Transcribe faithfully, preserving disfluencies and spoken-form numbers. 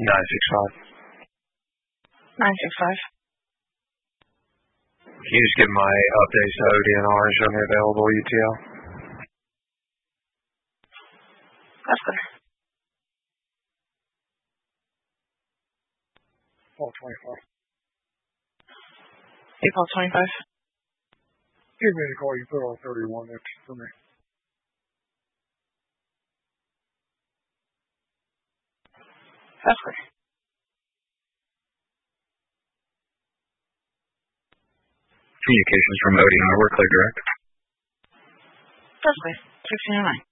nine six five. nine six five. Can you just give my updates to O D N R and show me available U T L? That's good. Paul twenty-five. April twenty-five. Give me a call. You put all thirty-one next for me. That's good. Communications from O D N R. We're clear direct. That's good. sixteen oh nine.